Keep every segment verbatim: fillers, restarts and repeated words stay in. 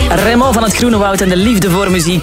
Remo van het Groene Woud en de liefde voor muziek.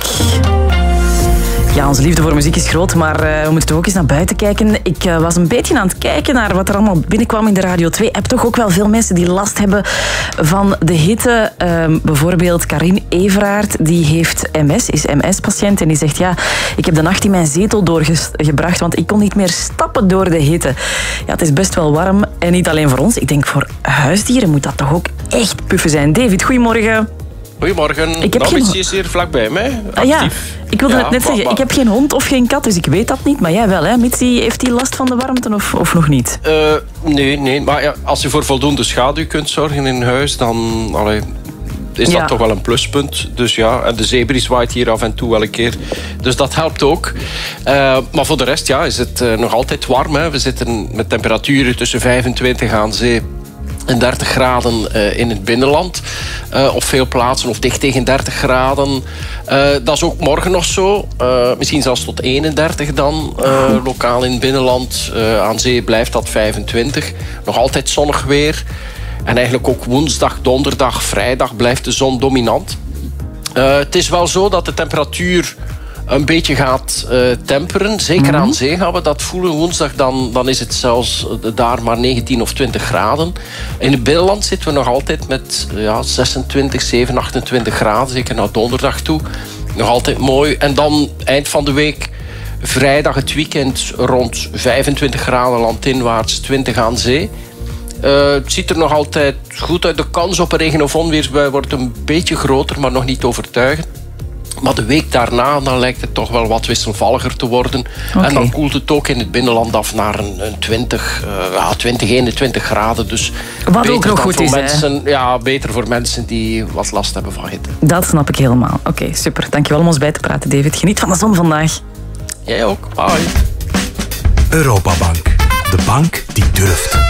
Ja, onze liefde voor muziek is groot, maar uh, we moeten toch ook eens naar buiten kijken. Ik uh, was een beetje aan het kijken naar wat er allemaal binnenkwam in de Radio twee app. Toch ook wel veel mensen die last hebben van de hitte. Uh, bijvoorbeeld Karin Everaert, die heeft M S, is M S-patiënt. En die zegt, ja, ik heb de nacht in mijn zetel doorgebracht, want ik kon niet meer stappen door de hitte. Ja, het is best wel warm. En niet alleen voor ons. Ik denk, voor huisdieren moet dat toch ook echt puffen zijn. David, goedemorgen. Goedemorgen. Ik heb nou, geen... Mitsi is hier vlakbij mij. Ah, ja, ik wilde ja, het net maar, zeggen. maar... Ik heb geen hond of geen kat, dus ik weet dat niet. Maar jij wel, hè? Mitsi, heeft hij last van de warmte of, of nog niet? Uh, nee, nee. Maar ja, als je voor voldoende schaduw kunt zorgen in huis, dan allee, is dat ja. toch wel een pluspunt. Dus ja, en de zebra zwaait hier af en toe wel een keer. Dus dat helpt ook. Uh, maar voor de rest ja, is het uh, nog altijd warm. Hè. We zitten met temperaturen tussen vijfentwintig aan zee en dertig graden uh, in het binnenland. Uh, op veel plaatsen of dicht tegen dertig graden. Uh, dat is ook morgen nog zo. Uh, misschien zelfs tot eenendertig dan. Uh, lokaal in het binnenland. Uh, aan zee blijft dat vijfentwintig. Nog altijd zonnig weer. En eigenlijk ook woensdag, donderdag, vrijdag blijft de zon dominant. Uh, het is wel zo dat de temperatuur een beetje gaat uh, temperen. Zeker mm-hmm. aan zee gaan we dat voelen. Woensdag dan, dan is het zelfs uh, daar maar negentien of twintig graden. In het binnenland zitten we nog altijd met uh, ja, zesentwintig, zeven, achtentwintig graden. Zeker naar donderdag toe. Nog altijd mooi. En dan eind van de week, vrijdag het weekend, rond vijfentwintig graden landinwaarts, twintig aan zee. Uh, het ziet er nog altijd goed uit. De kans op een regen- of onweersbui wordt een beetje groter, maar nog niet overtuigend. Maar de week daarna dan lijkt het toch wel wat wisselvalliger te worden. Okay. En dan koelt het ook in het binnenland af naar een, een twintig, uh, ja, twintig, eenentwintig graden. Dus wat ook nog goed is, mensen, ja, beter voor mensen die wat last hebben van hitte. Dat snap ik helemaal. Oké, okay, super. Dankjewel om ons bij te praten, David. Geniet van de zon vandaag. Jij ook. Bye. Europabank. De bank die durft.